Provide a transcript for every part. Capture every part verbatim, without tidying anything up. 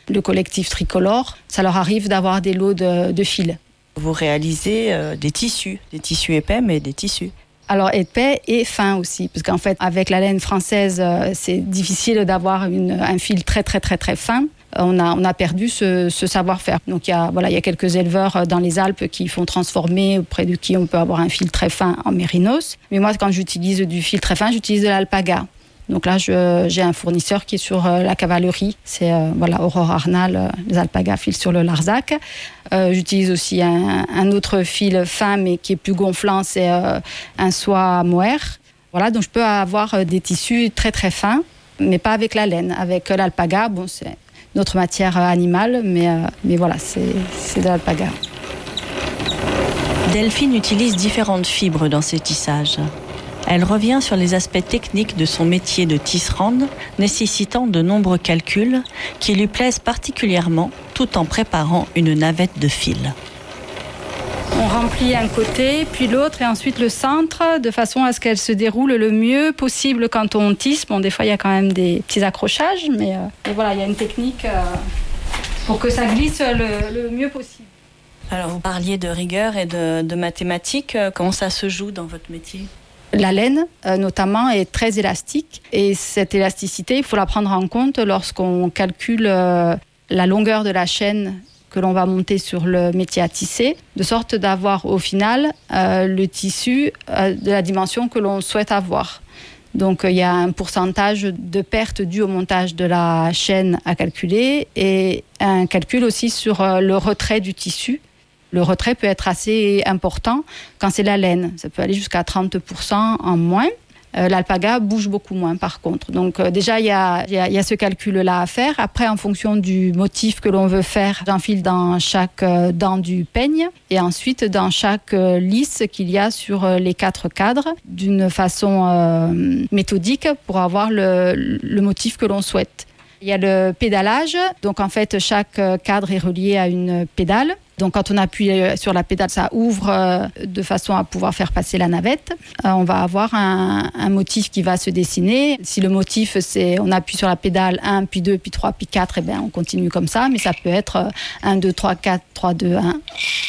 le collectif Tricolore, ça leur arrive d'avoir des lots de, de fils. Vous réalisez euh, des tissus, des tissus épais, mais des tissus. Alors épais et fins aussi, parce qu'en fait, avec la laine française, euh, c'est difficile d'avoir une, un fil très très très très fin. On a, on a perdu ce, ce savoir-faire. Donc il y a, voilà, il y a quelques éleveurs dans les Alpes qui font transformer, auprès de qui on peut avoir un fil très fin en mérinos. Mais moi, quand j'utilise du fil très fin, j'utilise de l'alpaga. Donc là, je, j'ai un fournisseur qui est sur euh, la cavalerie. C'est euh, voilà, Aurore Arnal, euh, les alpagas filent sur le Larzac. Euh, j'utilise aussi un, un autre fil fin, mais qui est plus gonflant, c'est euh, un soie mohair. Voilà, donc je peux avoir euh, des tissus très très fins, mais pas avec la laine. Avec euh, l'alpaga, bon, c'est notre matière euh, animale, mais, euh, mais voilà, c'est, c'est de l'alpaga. Delphine utilise différentes fibres dans ses tissages. Elle revient sur les aspects techniques de son métier de tisserande, nécessitant de nombreux calculs qui lui plaisent particulièrement, tout en préparant une navette de fil. On remplit un côté, puis l'autre, et ensuite le centre, de façon à ce qu'elle se déroule le mieux possible quand on tisse. Bon, des fois, il y a quand même des petits accrochages, mais euh, voilà, il y a une technique euh, pour que ça glisse le, le mieux possible. Alors, vous parliez de rigueur et de, de mathématiques. Comment ça se joue dans votre métier ? La laine, euh, notamment, est très élastique. Et cette élasticité, il faut la prendre en compte lorsqu'on calcule euh, la longueur de la chaîne que l'on va monter sur le métier à tisser, de sorte d'avoir au final euh, le tissu euh, de la dimension que l'on souhaite avoir. Donc il euh, y a un pourcentage de perte due au montage de la chaîne à calculer et un calcul aussi sur euh, le retrait du tissu. Le retrait peut être assez important quand c'est la laine. Ça peut aller jusqu'à trente pour cent en moins. Euh, l'alpaga bouge beaucoup moins par contre. Donc euh, déjà, il y a, y, a, y a ce calcul-là à faire. Après, en fonction du motif que l'on veut faire, j'enfile dans chaque euh, dent du peigne et ensuite dans chaque euh, lisse qu'il y a sur euh, les quatre cadres d'une façon euh, méthodique pour avoir le, le motif que l'on souhaite. Il y a le pédalage. Donc en fait, chaque cadre est relié à une pédale. Donc quand on appuie sur la pédale, ça ouvre de façon à pouvoir faire passer la navette. Euh, on va avoir un, un motif qui va se dessiner. Si le motif, c'est on appuie sur la pédale un, puis deux, puis trois, puis quatre, et bien on continue comme ça. Mais ça peut être un, deux, trois, quatre, trois, deux, un.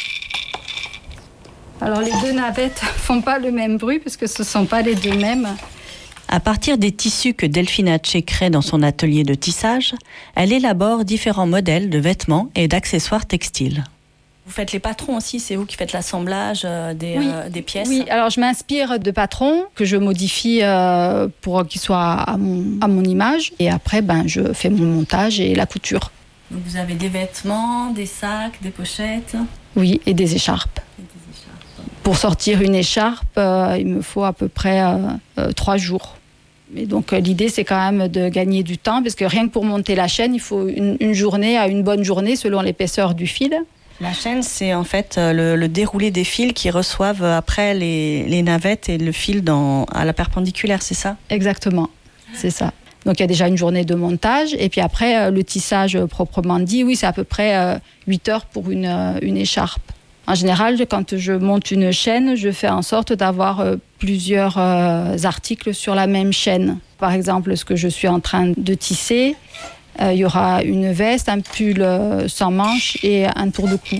Alors les deux navettes font pas le même bruit parce que ce sont pas les deux mêmes. À partir des tissus que Delphine Hatché crée dans son atelier de tissage, elle élabore différents modèles de vêtements et d'accessoires textiles. Vous faites les patrons aussi, c'est vous qui faites l'assemblage euh, des, oui, euh, des pièces. Oui, alors je m'inspire de patrons que je modifie euh, pour qu'ils soient à mon, à mon image. Et après, ben, je fais mon montage et la couture. Donc vous avez des vêtements, des sacs, des pochettes. Oui, et des écharpes. Et des écharpes. Pour sortir une écharpe, euh, il me faut à peu près euh, euh, trois jours. Et donc euh, l'idée, c'est quand même de gagner du temps, parce que rien que pour monter la chaîne, il faut une, une journée à une bonne journée selon l'épaisseur du fil. La chaîne, c'est en fait le, le déroulé des fils qui reçoivent après les, les navettes et le fil dans, à la perpendiculaire, c'est ça ? Exactement, c'est ça. Donc il y a déjà une journée de montage, et puis après, euh, le tissage proprement dit, oui, c'est à peu près euh, huit heures pour une, euh, une écharpe. En général, quand je monte une chaîne, je fais en sorte d'avoir euh, plusieurs euh, articles sur la même chaîne. Par exemple, ce que je suis en train de tisser, il euh, y aura une veste, un pull euh, sans manches et un tour de cou.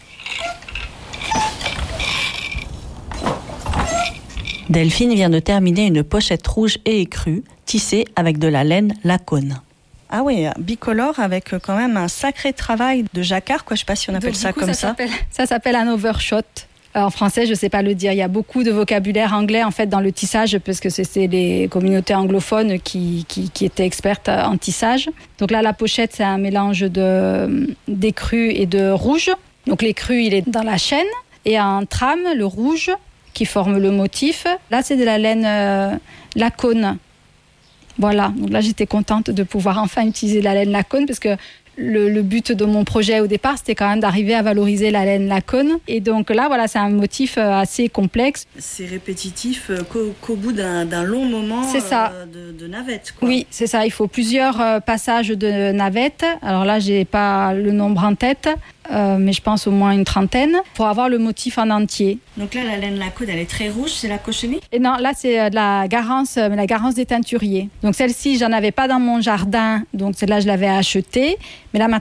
Delphine vient de terminer une pochette rouge et écrue, tissée avec de la laine lacone. Ah oui, bicolore avec quand même un sacré travail de jacquard, quoi. Je ne sais pas si on appelle Donc, ça coup, comme ça. ça. S'appelle, ça s'appelle un overshot. En français, je ne sais pas le dire. Il y a beaucoup de vocabulaire anglais en fait dans le tissage parce que c'est les communautés anglophones qui, qui, qui étaient expertes en tissage. Donc là, la pochette, c'est un mélange de, d'écru et de rouge. Donc l'écru, il est dans la chaîne et en trame, le rouge qui forme le motif. Là, c'est de la laine euh, lacone. Voilà. Donc là, j'étais contente de pouvoir enfin utiliser la laine lacone parce que Le, le but de mon projet au départ, c'était quand même d'arriver à valoriser la laine lacone. Et donc là, voilà, c'est un motif assez complexe. C'est répétitif qu'au, qu'au bout d'un, d'un long moment c'est ça. Euh, de, de navette, quoi. Oui, c'est ça. Il faut plusieurs euh, passages de navette. Alors là, j'ai pas le nombre en tête, euh, mais je pense au moins une trentaine pour avoir le motif en entier. Donc là, la laine lacone, elle est très rouge, c'est la cochenille ? Et non, là, c'est de la garance, mais la garance des teinturiers. Donc celle-ci, j'en avais pas dans mon jardin, donc celle-là, je l'avais achetée. Mais là,